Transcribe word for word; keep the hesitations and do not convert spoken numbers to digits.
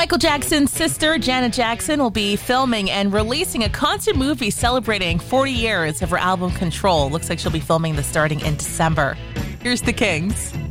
Michael Jackson's sister, Janet Jackson, will be filming and releasing a concert movie celebrating forty years of her album Control. Looks like she'll be filming this starting in December. Here's the Kings.